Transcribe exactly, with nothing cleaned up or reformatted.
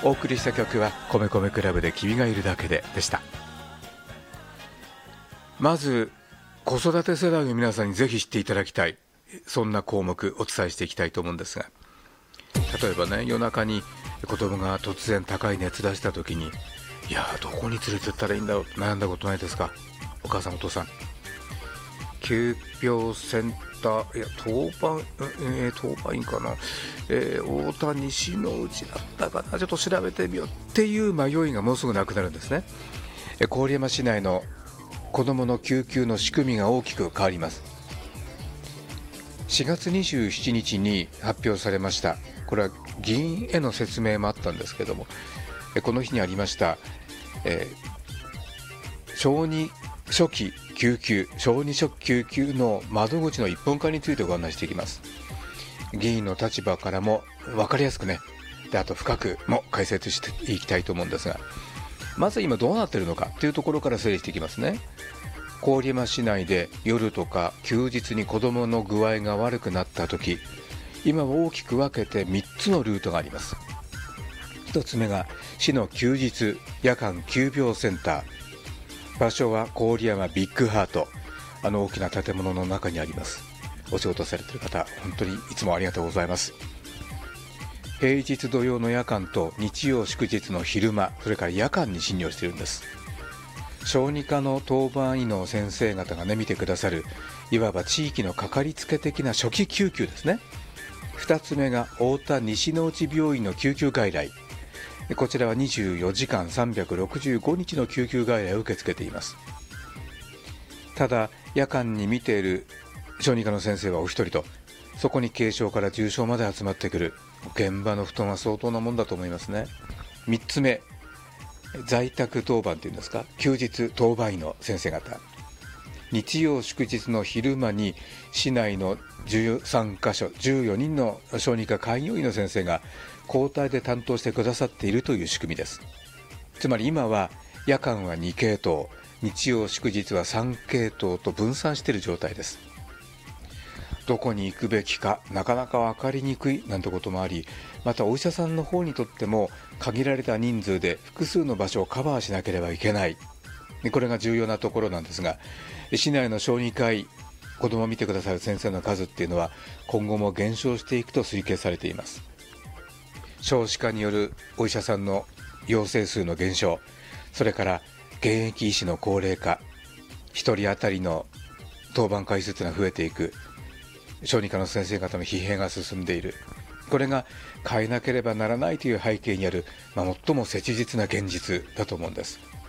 お送りした曲は米米クラブで君がいるだけででした。まず子育て世代の皆さんにぜひ知っていただきたい、そんな項目お伝えしていきたいと思うんですが、例えばね、夜中に子供が突然高い熱出した時に、いやどこに連れてったらいいんだろう、悩んだことないですか？お母さんお父さん、急病センター、いや当番、えー、当番員かな、えー、大田西の内だったかな、ちょっと調べてみようっていう迷いがもうすぐなくなるんですね。えー、郡山市内の子どもの救急の仕組みが大きく変わります。しがつにじゅうしちにちに発表されました。これは議員への説明もあったんですけども、えー、この日にありました、えー、小児初期救急小児初期救急の窓口の一本化についてご案内していきます。議員の立場からも分かりやすくね、であと深くも解説していきたいと思うんですが、まず今どうなっているのかというところから整理していきますね。郡山市内で夜とか休日に子どもの具合が悪くなった時、今は大きく分けてみっつのルートがあります。ひとつめが市の休日夜間急病センター、場所は郡山ビッグハート、あの大きな建物の中にあります。お仕事されている方本当にいつもありがとうございます。平日土曜の夜間と日曜祝日の昼間、それから夜間に診療しているんです。小児科の当番医の先生方がね見てくださる、いわば地域のかかりつけ的な初期救急ですね。ふたつめが大田西の内病院の救急外来、こちらはにじゅうよじかんさんびゃくろくじゅうごにちの救急外来を受け付けています。ただ夜間に見ている小児科の先生はお一人と、そこに軽症から重症まで集まってくる、現場の負担は相当なもんだと思いますね。みっつめ、在宅当番というんですか、休日当番医の先生方、日曜祝日の昼間に市内のじゅうさんかしょじゅうよにんの小児科開業医の先生が交代で担当してくださっているという仕組みです。つまり今は夜間はにけいとう、日曜祝日はさんけいとうと分散している状態です。どこに行くべきかなかなか分かりにくいなんてこともあり、またお医者さんの方にとっても限られた人数で複数の場所をカバーしなければいけない、これが重要なところなんですが、市内の小児科医、子どもを見てくださる先生の数っていうのは今後も減少していくと推計されています。少子化によるお医者さんの陽性数の減少、それから現役医師の高齢化、ひとり当たりの当番回数というのは増えていく、小児科の先生方の疲弊が進んでいる、これが変えなければならないという背景にある、まあ、最も切実な現実だと思うんです。